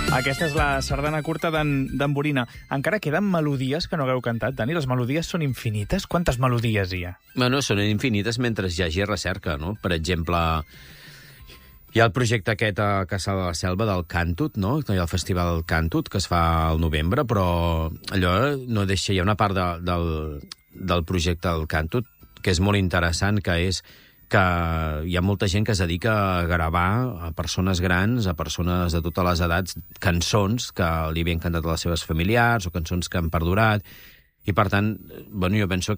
Aquesta és la sardana curta d'en Borina. Encara queden melodies que no hagueu cantat, Dani? Les melodies són infinites? Quantes melodies hi ha? Bueno, són infinites mentre hi hagi recerca, no? Per exemple, hi ha el projecte aquest a Caçà de la Selva del Càntut, no? Hi ha el Festival Càntut, que es fa al novembre, però allò no deixa... Hi ha una part del projecte del Càntut que és molt interessant, que és que hi ha molta gent que es dedica a gravar a persones grans, a persones de totes les edats, cançons que li havien cantat a les seves familiars o cançons que han perdurat. I, per tant, bueno, jo penso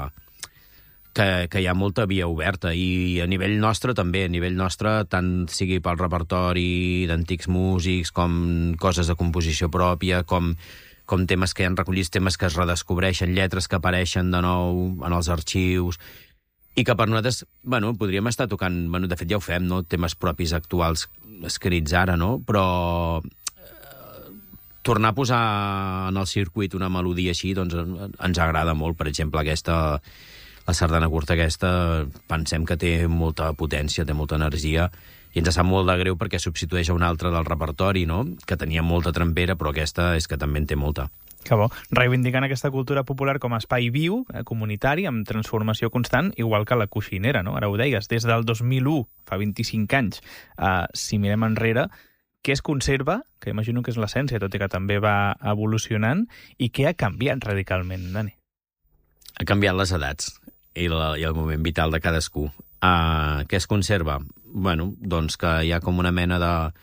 que hi ha molta via oberta. I a nivell nostre també, a nivell nostre, tant sigui pel repertori d'antics músics, com coses de composició pròpia, com temes que hi han recollits, temes que es redescobreixen, lletres que apareixen de nou en els arxius, i que per nosaltres, bueno, podríem estar tocant, bueno, de fet ja ho fem, no?, temes propis actuals escrits ara, no?, però tornar a posar en el circuit una melodia així, doncs ens agrada molt. Per exemple, la sardana curta aquesta, pensem que té molta potència, té molta energia, i ens sap molt de greu perquè substitueix a una altra del repertori, no?, que tenia molta trempera, però aquesta és que també en té molta. Que bo. Reivindicant aquesta cultura popular com a espai viu, comunitari, amb transformació constant, igual que la coixinera, no? Ara ho deies, des del 2001, fa 25 anys, si mirem enrere, què es conserva, que imagino que és l'essència, tot i que també va evolucionant, i què ha canviat radicalment, Dani? Ha canviat les edats i el moment vital de cadascú. Què es conserva? Bueno, doncs que hi ha com una mena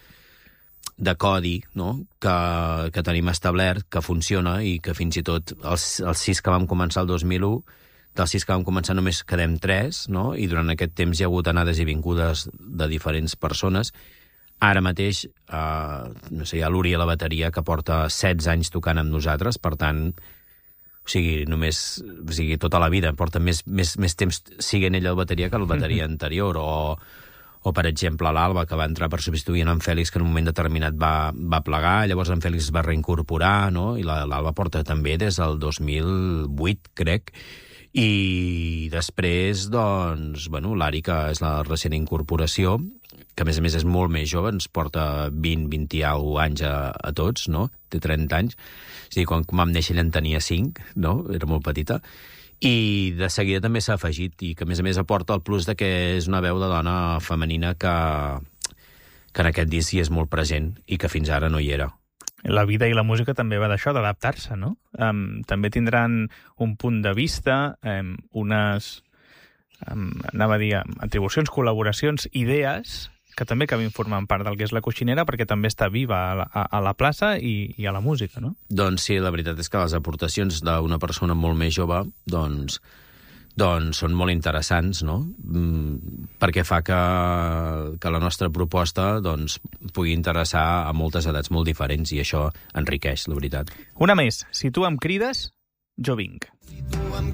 de codi, no?, que tenim establert, que funciona, i que fins i tot els 6 que vam començar el 2001, dels 6 que vam començar només quedem 3, no?, i durant aquest temps hi ha hagut anades i vingudes de diferents persones. Ara mateix, no sé, hi ha l'Uri a la bateria, que porta 16 anys tocant amb nosaltres, per tant, tota la vida, porta més temps siguent ell a la bateria que la bateria anterior, o, per exemple, l'Alba, que va entrar per substituir en Fèlix, que en un moment determinat va plegar, llavors en Fèlix es va reincorporar, no?, i l'Alba porta també des del 2008, crec, i després, doncs, bueno, l'Ari, que és la recent incorporació, que a més és molt més jove, ens porta 20 i alguna anys a tots, no?, té 30 anys, és a dir, quan vam néixer ella en tenia 5, no?, era molt petita, i de seguida també s'ha afegit, i que a més aporta el plus de que és una veu de dona femenina que en aquest disc hi és molt present i que fins ara no hi era. La vida i la música també va d'això, d'adaptar-se, no? També tindran un punt de vista, unes, anava a dir, atribucions, col·laboracions, idees, que també acabin formant part del que és la coixinera, perquè també està viva a la plaça i a la música, no? Doncs sí, la veritat és que les aportacions d'una persona molt més jove, doncs són molt interessants, no?, perquè fa que la nostra proposta, doncs, pugui interessar a moltes edats molt diferents, i això enriqueix, la veritat. Una més. Si tu em crides, jo vinc.